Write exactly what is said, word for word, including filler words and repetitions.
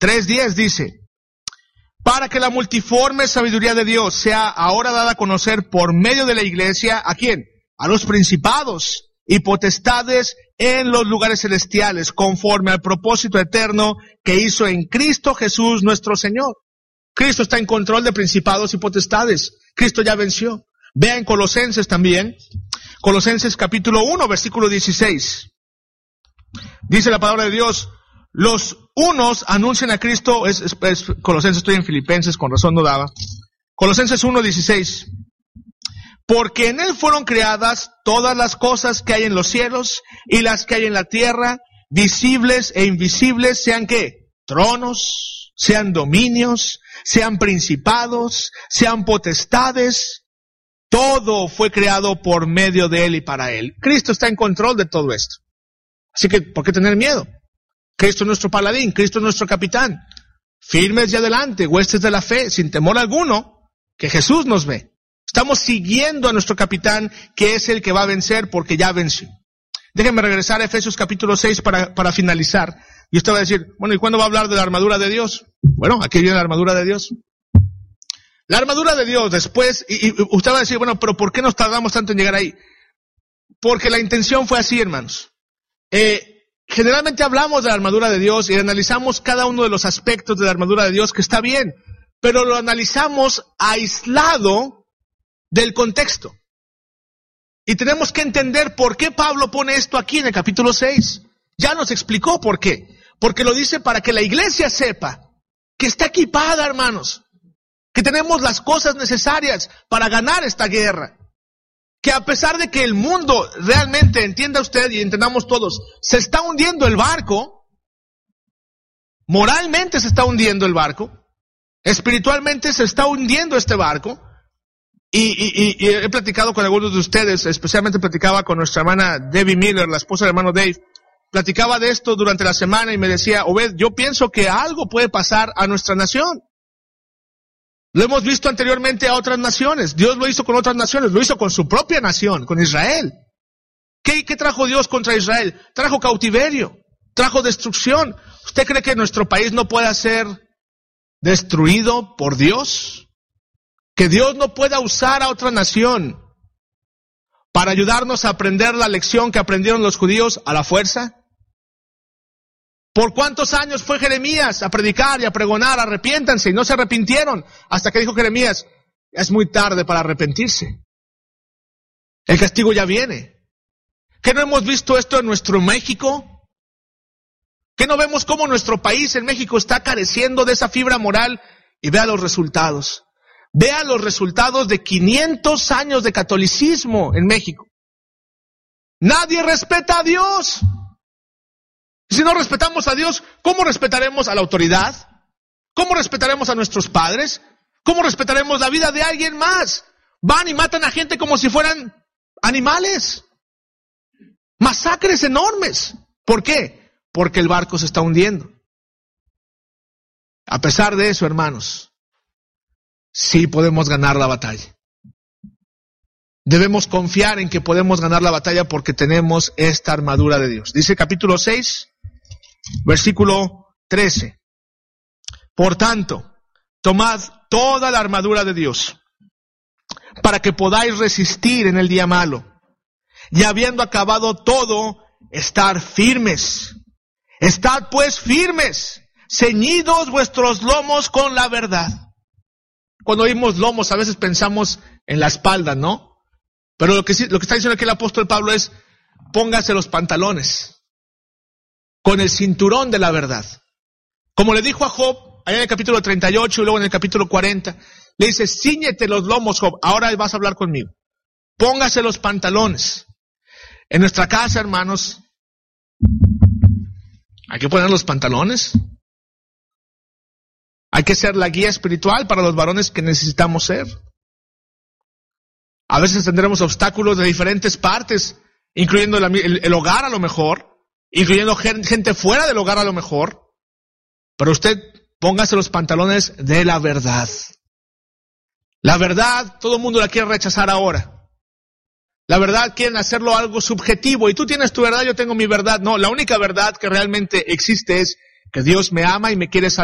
tres diez dice, para que la multiforme sabiduría de Dios sea ahora dada a conocer por medio de la iglesia, ¿a quién? A los principados y potestades en los lugares celestiales, conforme al propósito eterno que hizo en Cristo Jesús nuestro Señor. Cristo está en control de principados y potestades. Cristo ya venció. Vea en Colosenses también, Colosenses capítulo uno, versículo dieciséis. Dice la palabra de Dios, los unos anuncian a Cristo, es, es, es Colosenses, estoy en Filipenses, con razón no daba. Colosenses uno, dieciséis. Porque en Él fueron creadas todas las cosas que hay en los cielos y las que hay en la tierra, visibles e invisibles, sean ¿qué? Tronos, sean dominios, sean principados, sean potestades. Todo fue creado por medio de Él y para Él. Cristo está en control de todo esto. Así que, ¿por qué tener miedo? Cristo es nuestro paladín, Cristo es nuestro capitán. Firmes y adelante, huestes de la fe, sin temor alguno, que Jesús nos ve. Estamos siguiendo a nuestro capitán, que es el que va a vencer porque ya venció. Déjenme regresar a Efesios capítulo seis para, para finalizar. Y usted va a decir, bueno, ¿y cuándo va a hablar de la armadura de Dios? Bueno, aquí viene la armadura de Dios. La armadura de Dios después, y, y usted va a decir, bueno, pero ¿por qué nos tardamos tanto en llegar ahí? Porque la intención fue así, hermanos. Eh, generalmente hablamos de la armadura de Dios y analizamos cada uno de los aspectos de la armadura de Dios, que está bien, pero lo analizamos aislado del contexto. Y tenemos que entender por qué Pablo pone esto aquí en el capítulo seis. Ya nos explicó por qué. Porque lo dice para que la iglesia sepa que está equipada, hermanos. Que tenemos las cosas necesarias para ganar esta guerra. Que a pesar de que el mundo realmente, entienda usted y entendamos todos, se está hundiendo el barco, moralmente se está hundiendo el barco, espiritualmente se está hundiendo este barco. Y, y, y he platicado con algunos de ustedes, especialmente platicaba con nuestra hermana Debbie Miller, la esposa del hermano Dave. Platicaba de esto durante la semana y me decía, Obed, yo pienso que algo puede pasar a nuestra nación. Lo hemos visto anteriormente a otras naciones. Dios lo hizo con otras naciones, lo hizo con su propia nación, con Israel. ¿Qué, qué trajo Dios contra Israel? Trajo cautiverio, trajo destrucción. ¿Usted cree que nuestro país no pueda ser destruido por Dios? Que Dios no pueda usar a otra nación para ayudarnos a aprender la lección que aprendieron los judíos a la fuerza. ¿Por cuántos años fue Jeremías a predicar y a pregonar, arrepiéntanse, y no se arrepintieron? Hasta que dijo Jeremías, es muy tarde para arrepentirse. El castigo ya viene. ¿Qué no hemos visto esto en nuestro México? ¿Qué no vemos cómo nuestro país en México está careciendo de esa fibra moral? Y vea los resultados. Vea los resultados de quinientos años de catolicismo en México. Nadie respeta a Dios. Si no respetamos a Dios, ¿cómo respetaremos a la autoridad? ¿Cómo respetaremos a nuestros padres? ¿Cómo respetaremos la vida de alguien más? Van y matan a gente como si fueran animales. Masacres enormes. ¿Por qué? Porque el barco se está hundiendo. A pesar de eso, hermanos, sí podemos ganar la batalla. Debemos confiar en que podemos ganar la batalla porque tenemos esta armadura de Dios. Dice capítulo seis, versículo trece. Por tanto, tomad toda la armadura de Dios para que podáis resistir en el día malo. Y habiendo acabado todo, estar firmes. Estad pues firmes, ceñidos vuestros lomos con la verdad. Cuando oímos lomos, a veces pensamos en la espalda, ¿no? Pero lo que, lo que está diciendo aquí el apóstol Pablo es, póngase los pantalones con el cinturón de la verdad. Como le dijo a Job, allá en el capítulo treinta y ocho y luego en el capítulo cuarenta, le dice, cíñete los lomos, Job, ahora vas a hablar conmigo. Póngase los pantalones. En nuestra casa, hermanos, hay que poner los pantalones. Hay que ser la guía espiritual para los varones que necesitamos ser. A veces tendremos obstáculos de diferentes partes, incluyendo el, el, el hogar a lo mejor, incluyendo gente fuera del hogar a lo mejor. Pero usted póngase los pantalones de la verdad. La verdad, todo el mundo la quiere rechazar ahora. La verdad quieren hacerlo algo subjetivo. Y tú tienes tu verdad, yo tengo mi verdad. No, la única verdad que realmente existe es que Dios me ama y me quiere salvar.